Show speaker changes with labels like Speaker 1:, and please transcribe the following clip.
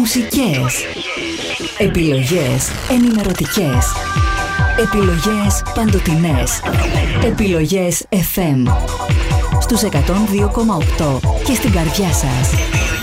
Speaker 1: Μουσικές. Επιλογές ενημερωτικές. Επιλογές παντοτινές. Επιλογές FM. Στους 102,8 και στην καρδιά σας.